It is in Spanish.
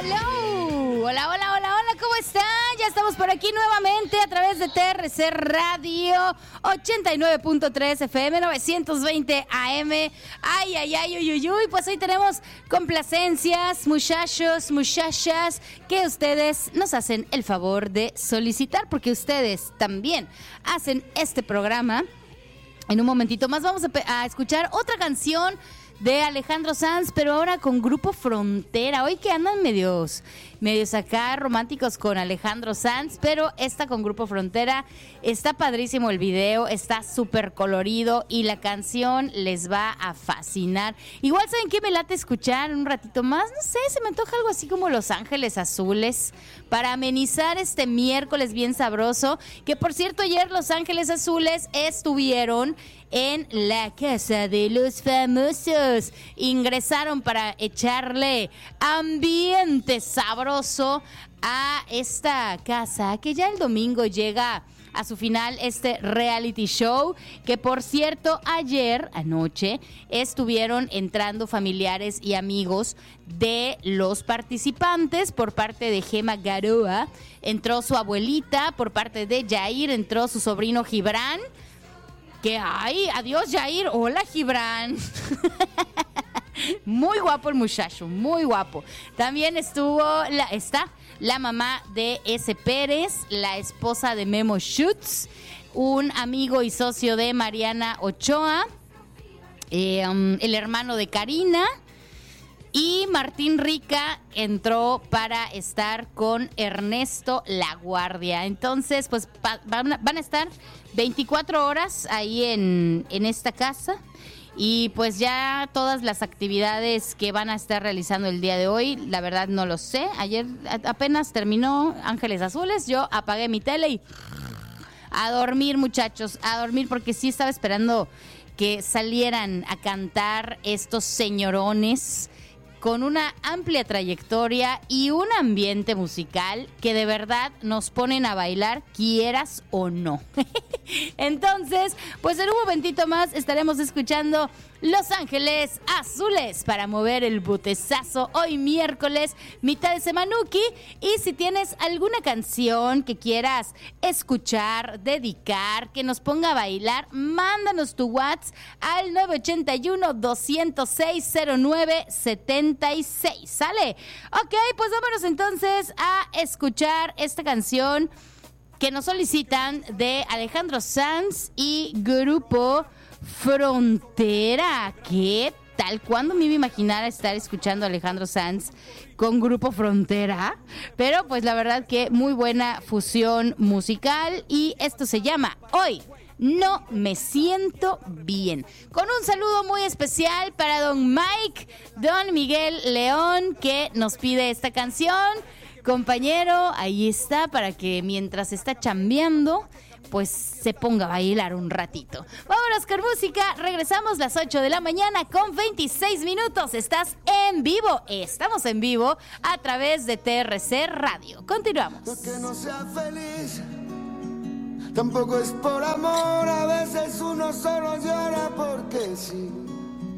hello. Hola, hola, hola, hola, ¿cómo están? Ya estamos por aquí nuevamente a través de TRC Radio 89.3 FM 920 AM. Ay, ay, ay, uy, uy, uy. Pues hoy tenemos complacencias, muchachos, muchachas, que ustedes nos hacen el favor de solicitar, porque ustedes también hacen este programa. En un momentito más vamos a escuchar otra canción de Alejandro Sanz, pero ahora con Grupo Frontera. Hoy que andan medios acá románticos con Alejandro Sanz, pero esta con Grupo Frontera. Está padrísimo el video, está súper colorido y la canción les va a fascinar. Igual, ¿saben qué me late escuchar un ratito más? No sé, se me antoja algo así como Los Ángeles Azules para amenizar este miércoles bien sabroso. Que por cierto, ayer Los Ángeles Azules estuvieron en la Casa de los Famosos. Ingresaron para echarle ambiente sabroso a esta casa, que ya el domingo llega a su final este reality show, que por cierto anoche estuvieron entrando familiares y amigos de los participantes. Por parte de Gema Garoa entró su abuelita, por parte de Yair entró su sobrino Gibran. Que ay, adiós Yair, hola Gibran. Muy guapo el muchacho, muy guapo. También está la mamá de S. Pérez, la esposa de Memo Schutz, un amigo y socio de Mariana Ochoa, el hermano de Karina. Y Martín Rica entró para estar con Ernesto La Guardia. Entonces, pues van a estar 24 horas ahí en esta casa. Y pues ya todas las actividades que van a estar realizando el día de hoy, la verdad no lo sé. Ayer apenas terminó Ángeles Azules, yo apagué mi tele y a dormir, muchachos, a dormir, porque sí estaba esperando que salieran a cantar estos señorones con una amplia trayectoria y un ambiente musical que de verdad nos ponen a bailar, quieras o no. Entonces, pues en un momentito más estaremos escuchando Los Ángeles Azules para mover el butesazo hoy miércoles, mitad de semanuki. Y si tienes alguna canción que quieras escuchar, dedicar, que nos ponga a bailar, mándanos tu WhatsApp al 981-206-0976. ¿Sale? Ok, pues vámonos entonces a escuchar esta canción que nos solicitan de Alejandro Sanz y Grupo Frontera. ¿Qué tal? ¿Cuándo me iba a imaginar estar escuchando a Alejandro Sanz con Grupo Frontera? Pero pues la verdad que muy buena fusión musical, y esto se llama Hoy No Me Siento Bien. Con un saludo muy especial para don Mike, don Miguel León, que nos pide esta canción. Compañero, ahí está, para que mientras está chambeando, pues se ponga a bailar un ratito. Vámonos con música, regresamos las 8 de la mañana con 26 minutos. Estás en vivo, estamos en vivo a través de TRC Radio. Continuamos. No que no sea feliz, tampoco es por amor, a veces uno solo llora porque sí.